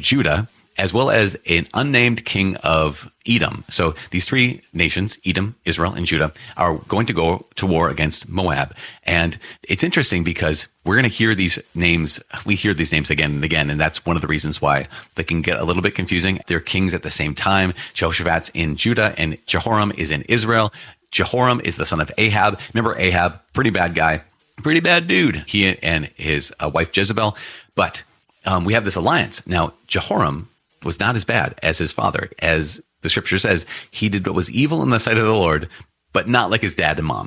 Judah, as well as an unnamed king of Edom. So these three nations, Edom, Israel, and Judah, are going to go to war against Moab. And it's interesting because we're going to hear these names. We hear these names again and again. And that's one of the reasons why they can get a little bit confusing. They're kings at the same time. Jehoshaphat's in Judah and Jehoram is in Israel. Jehoram is the son of Ahab. Remember Ahab, pretty bad guy, pretty bad dude. He and his wife Jezebel. But we have this alliance. Now, Jehoram was not as bad as his father. As the scripture says, he did what was evil in the sight of the Lord, but not like his dad and mom.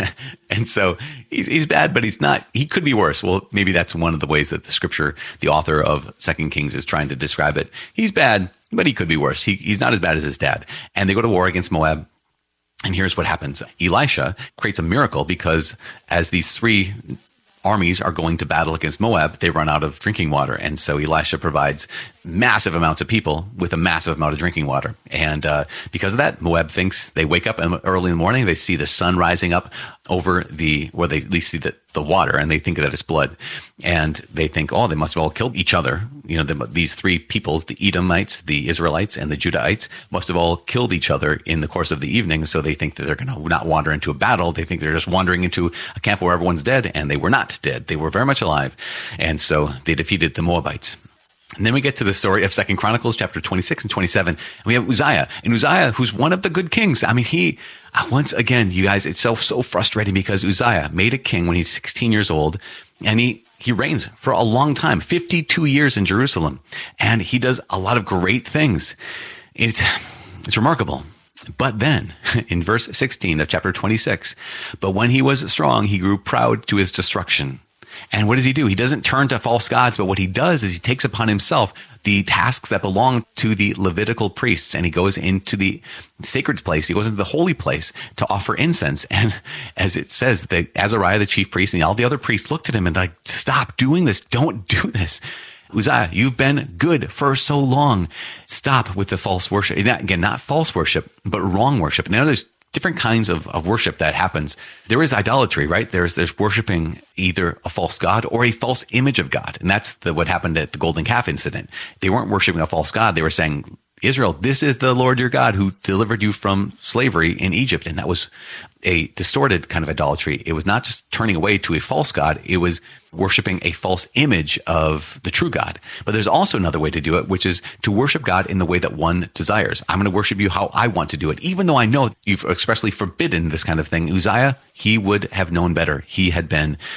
And so he's bad, but he's not, he could be worse. Well, maybe that's one of the ways that the scripture, the author of 2 Kings is trying to describe it. He's bad, but he could be worse. He's not as bad as his dad. And they go to war against Moab. And here's what happens. Elisha creates a miracle because as these three armies are going to battle against Moab, they run out of drinking water. And so Elisha provides massive amounts of people with a massive amount of drinking water. And because of that, Moab thinks, they wake up early in the morning, they see the sun rising up over where they at least see the water, and they think that it's blood. And they think, oh, they must have all killed each other. You know, these three peoples, the Edomites, the Israelites, and the Judahites, must have all killed each other in the course of the evening. So they think that they're going to not wander into a battle. They think they're just wandering into a camp where everyone's dead, and they were not dead. They were very much alive. And so they defeated the Moabites. And then we get to the story of 2 Chronicles chapter 26 and 27. And we have Uzziah. And Uzziah, who's one of the good kings. I mean, once again, you guys, it's so frustrating because Uzziah made a king when he's 16 years old. And he reigns for a long time, 52 years in Jerusalem. And he does a lot of great things. It's remarkable. But then in verse 16 of chapter 26, but when he was strong, he grew proud to his destruction. And what does he do? He doesn't turn to false gods, but what he does is he takes upon himself the tasks that belong to the Levitical priests, and he goes into the sacred place. He goes into the holy place to offer incense. And as it says, that Azariah, the chief priest, and all the other priests looked at him and like, stop doing this. Don't do this. Uzziah, you've been good for so long. Stop with the false worship. Again, not false worship, but wrong worship. And there's different kinds of worship that happens. There is idolatry, right? There's worshiping either a false god or a false image of God. And that's what happened at the golden calf incident. They weren't worshiping a false god. They were saying, Israel, this is the Lord your God who delivered you from slavery in Egypt. And that was a distorted kind of idolatry. It was not just turning away to a false god. It was worshiping a false image of the true God. But there's also another way to do it, which is to worship God in the way that one desires. I'm going to worship you how I want to do it. Even though I know you've expressly forbidden this kind of thing. Uzziah, he would have known better. He had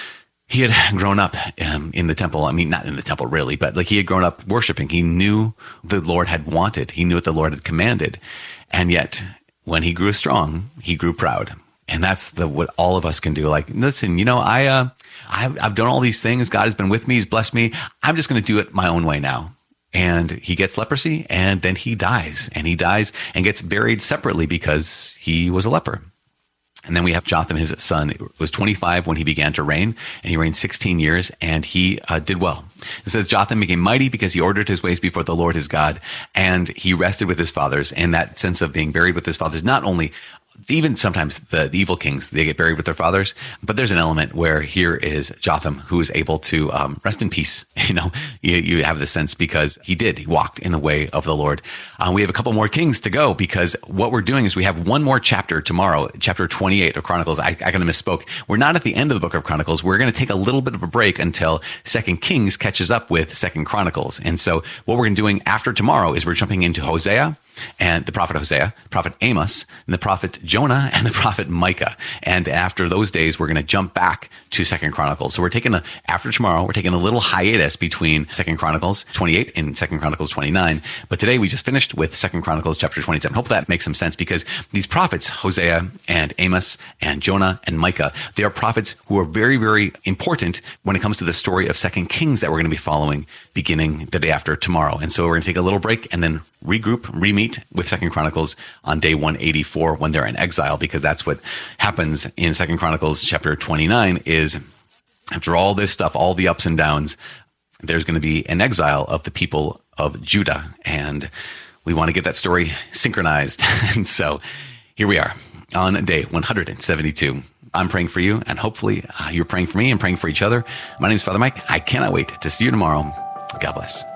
grown up in the temple. I mean, not in the temple really, but like he had grown up worshiping. He knew the Lord had wanted. He knew what the Lord had commanded. And yet when he grew strong, he grew proud. And that's what all of us can do. Like, listen, you know, I've done all these things. God has been with me. He's blessed me. I'm just going to do it my own way now. And he gets leprosy and then he dies and gets buried separately because he was a leper. And then we have Jotham, his son, was 25 when he began to reign, and he reigned 16 years, and he did well. It says Jotham became mighty because he ordered his ways before the Lord his God, and he rested with his fathers. And that sense of being buried with his fathers, not only even sometimes the evil kings, they get buried with their fathers, but there's an element where here is Jotham who is able to rest in peace. You know, you have this sense because he walked in the way of the Lord. We have a couple more kings to go because what we're doing is we have one more chapter tomorrow, chapter 28 of Chronicles. I kind of misspoke. We're not at the end of the book of Chronicles. We're going to take a little bit of a break until 2 Kings catches up with 2 Chronicles. And so what we're going to be doing after tomorrow is we're jumping into Hosea, and the prophet Hosea, prophet Amos, and the prophet Jonah, and the prophet Micah. And after those days, we're going to jump back to 2 Chronicles. So after tomorrow, we're taking a little hiatus between 2 Chronicles 28 and 2 Chronicles 29. But today we just finished with 2 Chronicles chapter 27. Hope that makes some sense because these prophets, Hosea and Amos and Jonah and Micah, they are prophets who are very, very important when it comes to the story of 2 Kings that we're going to be following beginning the day after tomorrow. And so we're going to take a little break and then regroup, re-meet with 2 Chronicles on day 184 when they're in exile, because that's what happens in 2 Chronicles chapter 29 is after all this stuff, all the ups and downs, there's going to be an exile of the people of Judah. And we want to get that story synchronized. And so here we are on day 172. I'm praying for you, and hopefully you're praying for me and praying for each other. My name is Father Mike. I cannot wait to see you tomorrow. God bless.